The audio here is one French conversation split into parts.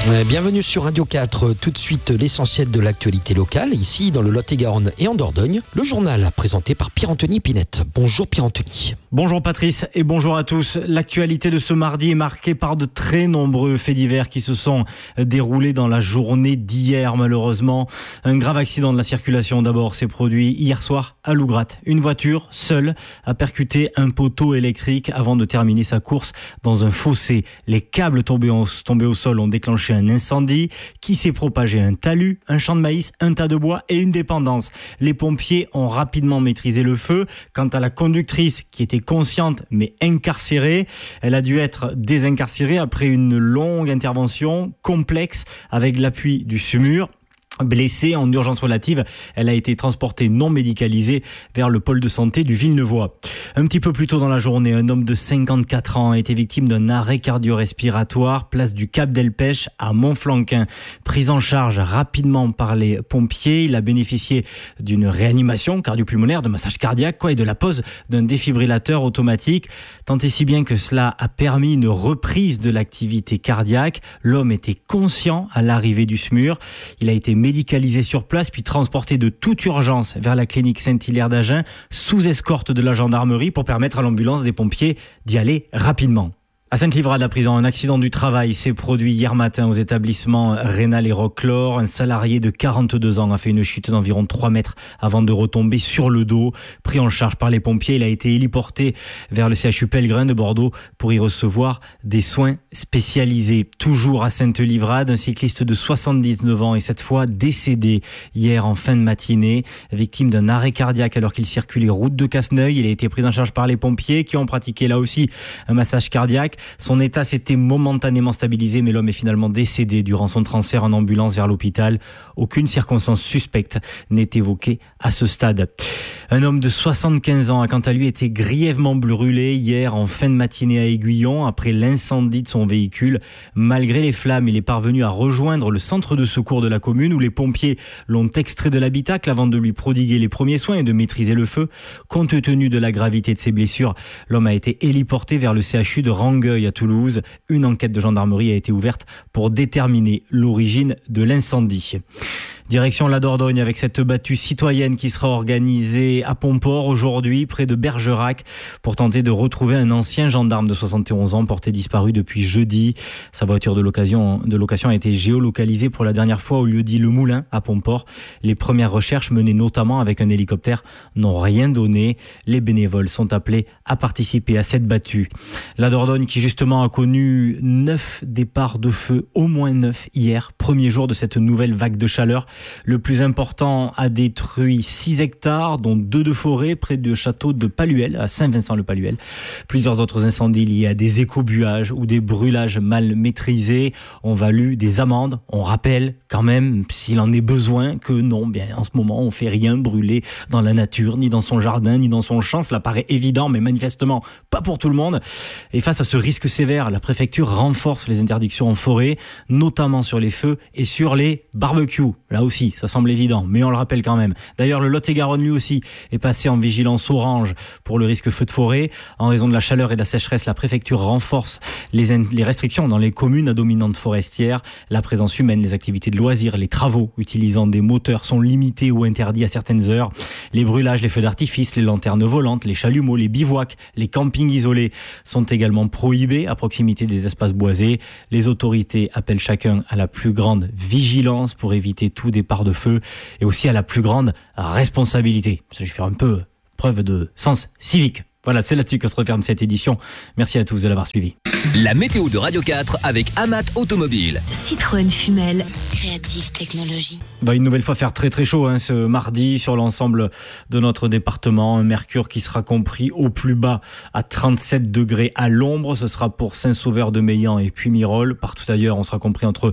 Bienvenue sur Radio 4, tout de suite l'essentiel de l'actualité locale, ici dans le Lot-et-Garonne et en Dordogne, le journal présenté par Pierre-Anthony Pinette. Bonjour Pierre-Anthony. Bonjour Patrice et bonjour à tous. L'actualité de ce mardi est marquée par de très nombreux faits divers qui se sont déroulés dans la journée d'hier malheureusement. Un grave accident de la circulation d'abord s'est produit hier soir à Lougratte. Une voiture seule a percuté un poteau électrique avant de terminer sa course dans un fossé. Les câbles tombés au sol ont déclenché un incendie qui s'est propagé à un talus, un champ de maïs, un tas de bois et une dépendance. Les pompiers ont rapidement maîtrisé le feu. Quant à la conductrice qui était consciente mais incarcérée, elle a dû être désincarcérée après une longue intervention complexe avec l'appui du SMUR. Blessée en urgence relative, elle a été transportée non médicalisée vers le pôle de santé du Villeneuvois. Un petit peu plus tôt dans la journée, un homme de 54 ans a été victime d'un arrêt cardio-respiratoire, place du Cap d'Elpech à Montflanquin. Pris en charge rapidement par les pompiers, il a bénéficié d'une réanimation cardio-pulmonaire, de massage cardiaque et de la pose d'un défibrillateur automatique. Tant et si bien que cela a permis une reprise de l'activité cardiaque. L'homme était conscient à l'arrivée du SMUR. Il a été médicalisé sur place puis transporté de toute urgence vers la clinique Saint-Hilaire d'Agen sous escorte de la gendarmerie pour permettre à l'ambulance des pompiers d'y aller rapidement. À Sainte-Livrade à Prison, un accident du travail s'est produit hier matin aux établissements Rénal et Roquelaure. Un salarié de 42 ans a fait une chute d'environ 3 mètres avant de retomber sur le dos. Pris en charge par les pompiers, il a été héliporté vers le CHU Pellegrin de Bordeaux pour y recevoir des soins spécialisés. Toujours à Sainte-Livrade, un cycliste de 79 ans est cette fois décédé hier en fin de matinée, victime d'un arrêt cardiaque alors qu'il circulait route de Casseneuil. Il a été pris en charge par les pompiers qui ont pratiqué là aussi un massage cardiaque. Son état s'était momentanément stabilisé, mais l'homme est finalement décédé durant son transfert en ambulance vers l'hôpital. Aucune circonstance suspecte n'est évoquée à ce stade. Un homme de 75 ans a quant à lui été grièvement brûlé hier en fin de matinée à Aiguillon après l'incendie de son véhicule. Malgré les flammes, il est parvenu à rejoindre le centre de secours de la commune où les pompiers l'ont extrait de l'habitacle avant de lui prodiguer les premiers soins et de maîtriser le feu. Compte tenu de la gravité de ses blessures, l'homme a été héliporté vers le CHU de Rangueil à Toulouse. Une enquête de gendarmerie a été ouverte pour déterminer l'origine de l'incendie. Direction la Dordogne avec cette battue citoyenne qui sera organisée à Pomport aujourd'hui près de Bergerac pour tenter de retrouver un ancien gendarme de 71 ans porté disparu depuis jeudi. Sa voiture de location a été géolocalisée pour la dernière fois au lieu-dit Le Moulin à Pomport. Les premières recherches menées notamment avec un hélicoptère n'ont rien donné. Les bénévoles sont appelés à participer à cette battue. La Dordogne qui justement a connu 9 départs de feu, au moins 9 hier, premier jour de cette nouvelle vague de chaleur. Le plus important a détruit 6 hectares, dont 2 de forêt près du château de Paluel, à Saint-Vincent-le-Paluel. Plusieurs autres incendies liés à des écobuages ou des brûlages mal maîtrisés ont valu des amendes. On rappelle quand même, s'il en est besoin, que non, bien en ce moment, on ne fait rien brûler dans la nature, ni dans son jardin, ni dans son champ. Cela paraît évident, mais manifestement pas pour tout le monde. Et face à ce risque sévère, la préfecture renforce les interdictions en forêt, notamment sur les feux et sur les barbecues. Là aussi, ça semble évident, mais on le rappelle quand même. D'ailleurs, le Lot-et-Garonne, lui aussi, est passé en vigilance orange pour le risque feu de forêt. En raison de la chaleur et de la sécheresse, la préfecture renforce les restrictions dans les communes à dominante forestière. La présence humaine, les activités de loisirs, les travaux utilisant des moteurs sont limités ou interdits à certaines heures. Les brûlages, les feux d'artifice, les lanternes volantes, les chalumeaux, les bivouacs, les campings isolés sont également prohibés à proximité des espaces boisés. Les autorités appellent chacun à la plus grande vigilance pour éviter tout départ de feu et aussi à la plus grande responsabilité. Je vais faire un peu preuve de sens civique. Voilà, c'est là-dessus que se referme cette édition. Merci à tous de l'avoir suivi. La météo de Radio 4 avec Amat Automobile. Citroën Fumel, Creative Technologies. Une nouvelle fois faire très très chaud ce mardi sur l'ensemble de notre département. Un mercure qui sera compris au plus bas à 37 degrés à l'ombre. Ce sera pour Saint-Sauveur-de-Meillan et Puymirol. Partout ailleurs, on sera compris entre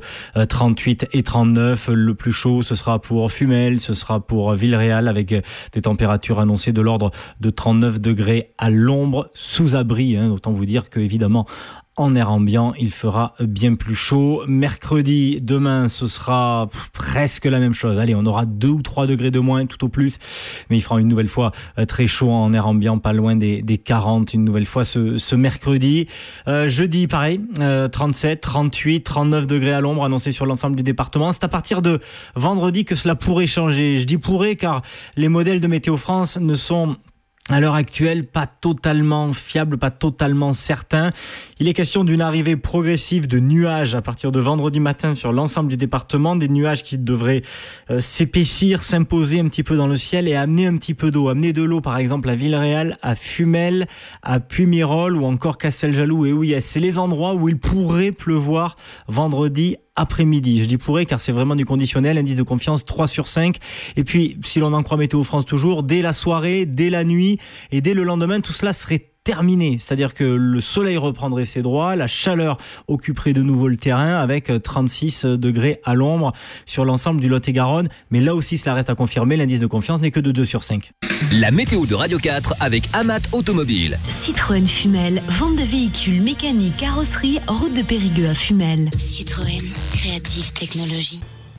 38 et 39. Le plus chaud, ce sera pour Fumel, ce sera pour Villeréal avec des températures annoncées de l'ordre de 39 degrés à l'ombre, sous abri. Autant vous dire que évidemment, en air ambiant, il fera bien plus chaud. Mercredi, demain, ce sera presque la même chose. Allez, on aura 2 ou 3 degrés de moins, tout au plus. Mais il fera une nouvelle fois très chaud en air ambiant, pas loin des 40, une nouvelle fois ce mercredi. Jeudi, pareil, 37, 38, 39 degrés à l'ombre annoncés sur l'ensemble du département. C'est à partir de vendredi que cela pourrait changer. Je dis pourrait car les modèles de Météo France ne sont à l'heure actuelle pas totalement fiables, pas totalement certains. Il est question d'une arrivée progressive de nuages à partir de vendredi matin sur l'ensemble du département, des nuages qui devraient s'épaissir, s'imposer un petit peu dans le ciel et amener un petit peu d'eau. Amener de l'eau par exemple à Villeréal, à Fumel, à Puymirol ou encore Casteljaloux et Houillès. C'est les endroits où il pourrait pleuvoir vendredi après-midi. Je dis pourrait car c'est vraiment du conditionnel, indice de confiance 3 sur 5. Et puis, si l'on en croit Météo France toujours, dès la soirée, dès la nuit et dès le lendemain, tout cela serait terminé. C'est-à-dire que le soleil reprendrait ses droits, la chaleur occuperait de nouveau le terrain avec 36 degrés à l'ombre sur l'ensemble du Lot-et-Garonne. Mais là aussi, cela reste à confirmer. L'indice de confiance n'est que de 2 sur 5. La météo de Radio 4 avec Amat Automobile. Citroën Fumel, vente de véhicules mécaniques, carrosserie, route de Périgueux à Fumel. Citroën, créative technologie.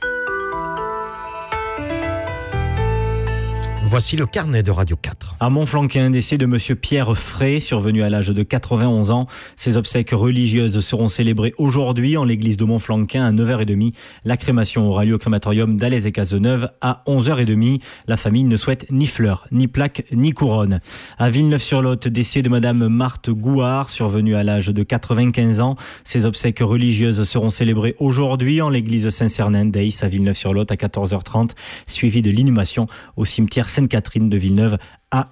Voici le carnet de Radio 4. À Montflanquin, décès de monsieur Pierre Frey, survenu à l'âge de 91 ans. Ses obsèques religieuses seront célébrées aujourd'hui en l'église de Montflanquin à 9h30. La crémation aura lieu au crématorium d'Alès et Cazeneuve à 11h30. La famille ne souhaite ni fleurs, ni plaques, ni couronne. À Villeneuve-sur-Lot, décès de madame Marthe Gouard, survenue à l'âge de 95 ans. Ses obsèques religieuses seront célébrées aujourd'hui en l'église Saint-Cernin d'Aïs à Villeneuve-sur-Lot à 14h30, suivi de l'inhumation au cimetière Sainte-Catherine de Villeneuve à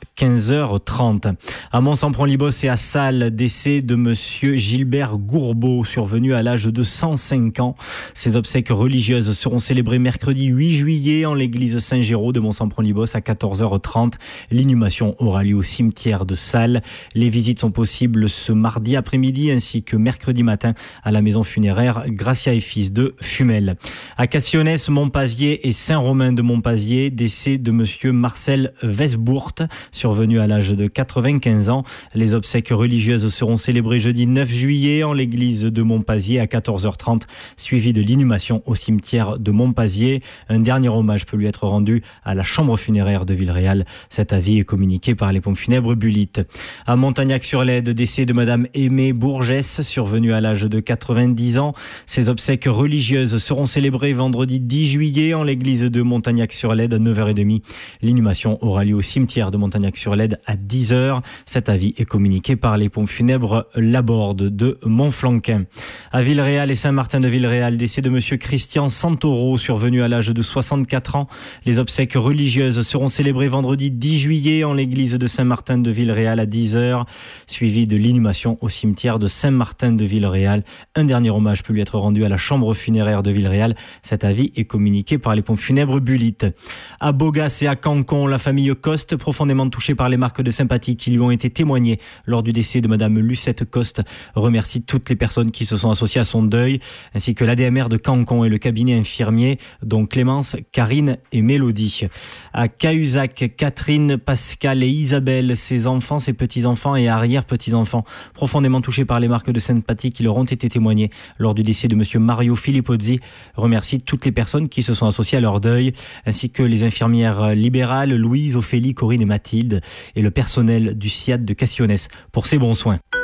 15h30. À Mont-Sampron-Libos et à Salles, décès de monsieur Gilbert Gourbeau, survenu à l'âge de 105 ans. Ses obsèques religieuses seront célébrées mercredi 8 juillet en l'église Saint-Géraud de Mont-Sampron-Libos à 14h30. L'inhumation aura lieu au cimetière de Salles. Les visites sont possibles ce mardi après-midi ainsi que mercredi matin à la maison funéraire Gracia et Fils de Fumel. À Cassionnès, Montpazier et Saint-Romain de Montpazier, décès de monsieur Marcel Vesbourt, survenu à l'âge de 95 ans. Les obsèques religieuses seront célébrées jeudi 9 juillet en l'église de Montpazier à 14h30, suivi de l'inhumation au cimetière de Montpazier. Un dernier hommage peut lui être rendu à la chambre funéraire de Villeréal. Cet avis est communiqué par les pompes funèbres Bulitte. À Montagnac-sur-Lède, décès de madame Aimée Bourgès, survenue à l'âge de 90 ans. Ses obsèques religieuses seront célébrées vendredi 10 juillet en l'église de Montagnac-sur-Lède à 9h30. L'inhumation aura lieu au cimetière de Montagnac-sur-Lède à 10h. Cet avis est communiqué par les pompes funèbres Laborde de Montflanquin. À Villeréal et Saint-Martin de Villeréal, décès de monsieur Christian Santoro, survenu à l'âge de 64 ans. Les obsèques religieuses seront célébrées vendredi 10 juillet en l'église de Saint-Martin de Villeréal à 10h, suivi de l'inhumation au cimetière de Saint-Martin de Villeréal. Un dernier hommage peut lui être rendu à la chambre funéraire de Villeréal. Cet avis est communiqué par les pompes funèbres Bulitte. À Bogas et à Cancon, la famille Coste, profondément touchée par les marques de sympathie qui lui ont été témoignées lors du décès de madame Lucette Coste, remercie toutes les personnes qui se sont associées à son deuil, ainsi que l'ADMR de Cancon et le cabinet infirmier, dont Clémence, Karine et Mélodie. À Cahuzac, Catherine, Pascal et Isabelle, ses enfants, ses petits-enfants et arrière-petits-enfants, profondément touchés par les marques de sympathie qui leur ont été témoignées lors du décès de monsieur Mario Filippozzi, remercie toutes les personnes qui se sont associées à leur deuil, ainsi que les infirmières libérales Louise, Ophélie, Corinne et Mathilde, et le personnel du SIAD de Cassionnès pour ses bons soins.